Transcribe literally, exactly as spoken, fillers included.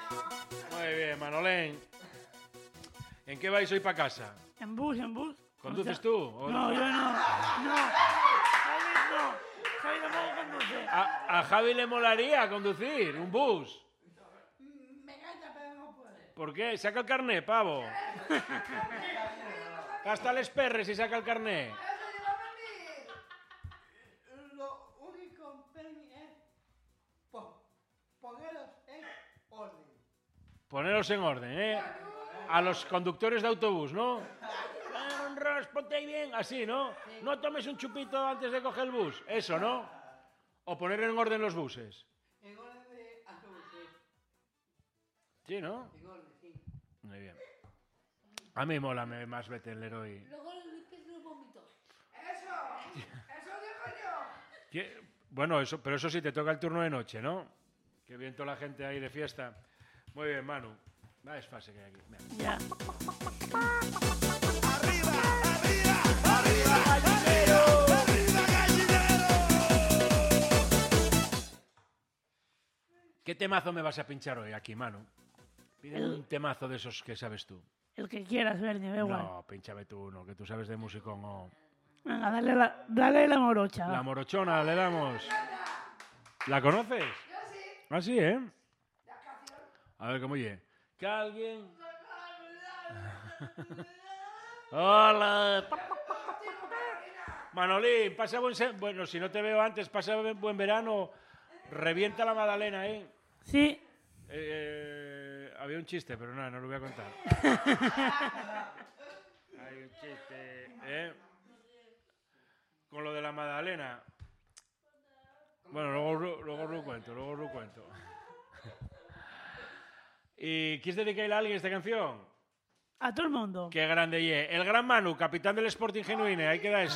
Muy bien, Manolén. ¿En qué vais hoy para casa? En bus, en bus. ¿Conduces O sea, tú? ¿O no, yo no. No. Javi no. Javi tampoco conduce. A, a Javi le molaría conducir un bus. Me encanta, pero no puede. ¿Por qué? Saca el carné, pavo. Gasta les perres y saca el carné. Eso iba a venir. Lo único que es po- ponerlos en orden. Poneros en orden, ¿eh? A los conductores de autobús, ¿no? Ah, Ros, ponte ahí bien, así, ¿no? No tomes un chupito antes de coger el bus. Eso, ¿no? O poner en orden los buses. En orden de autobuses. Sí, ¿no? En orden, sí. Muy bien. A mí mola me- más Betelero y... Luego le limpias los vómitos. ¡Eso! ¡Eso digo yo! ¿Qué? Bueno, eso, pero eso sí te toca el turno de noche, ¿no? Qué bien toda la gente ahí de fiesta. Muy bien, Manu. Va, es fácil que hay aquí. Venga. Ya. ¿Qué temazo me vas a pinchar hoy aquí, Manu? Pide un temazo de esos que sabes tú. El que quieras, Bernie, da igual. No, pínchame tú uno, que tú sabes de musicón o... Venga, dale la, dale la morocha. La morochona, le damos. ¿La conoces? Ah, sí, ¿eh? A ver cómo oye. Que alguien... Hola. Manolín, pasa buen... se- Bueno, si no te veo antes, pasa buen verano. Revienta la magdalena, ¿eh? Sí. Eh, había un chiste, pero nada, no lo voy a contar. Hay un chiste, ¿eh? Con lo de la magdalena. Bueno, luego, luego lo cuento, luego lo cuento. ¿Y quieres dedicarle a alguien esta canción? A todo el mundo. Qué grande, ye. El gran Manu, capitán del Sporting Genuine, ahí queda eso.